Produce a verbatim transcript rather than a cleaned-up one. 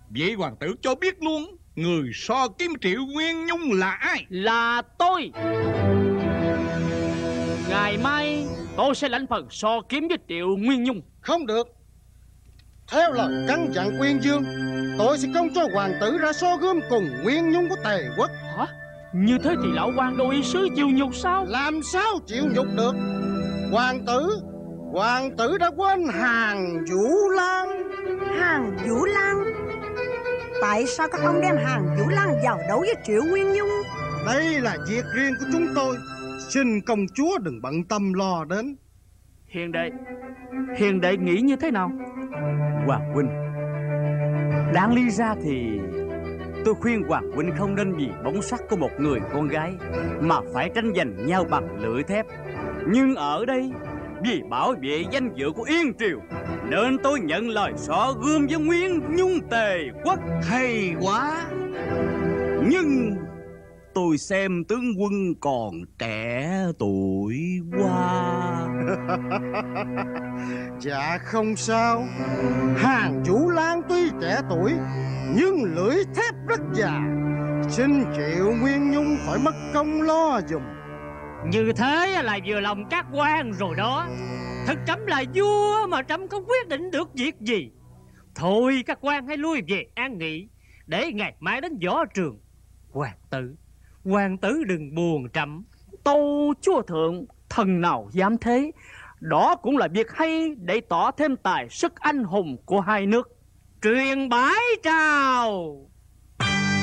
Vậy hoàng tử cho biết luôn, người so kiếm Triệu Nguyên Nhung là ai? Là tôi. Ngày mai tôi sẽ lãnh phần so kiếm với Triệu Nguyên Nhung. Không được. Theo lời căn dặn của Yên Dương, tôi sẽ công cho hoàng tử ra so gươm cùng Nguyên Nhung của Tề quốc. Hả? Như thế thì lão quan đô y sứ chịu nhục sao? Làm sao chịu nhục được? Hoàng tử Hoàng tử đã quên Hàn Vũ Lan. Hàn Vũ Lan? Tại sao các ông đem Hàn Vũ Lan vào đấu với Triệu Nguyên Nhung? Đây là việc riêng của chúng tôi, xin công chúa đừng bận tâm lo đến. Hiền đệ, hiền đệ nghĩ như thế nào? Hoàng huynh, đáng lý ra thì tôi khuyên Hoàng huynh không nên vì bóng sắc của một người con gái mà phải tranh giành nhau bằng lưỡi thép. Nhưng ở đây, vì bảo vệ danh dự của Yên Triều, nên tôi nhận lời so gươm với Nguyên Nhung Tề quốc. Hay quá. Nhưng tôi xem tướng quân còn trẻ tuổi quá. Dạ không sao. Hàn Vũ Lan tuy trẻ tuổi nhưng lưỡi thép rất già. Xin Triệu Nguyên Nhung khỏi mất công lo dùm. Như thế là vừa lòng các quan rồi đó. Thật trẫm là vua mà trẫm không quyết định được việc gì. Thôi các quan hãy lui về an nghỉ, để ngày mai đến võ trường. Hoàng tử, hoàng tử đừng buồn trẫm. Tâu chúa thượng, thần nào dám thế. Đó cũng là việc hay để tỏ thêm tài sức anh hùng của hai nước. Truyền bái chào.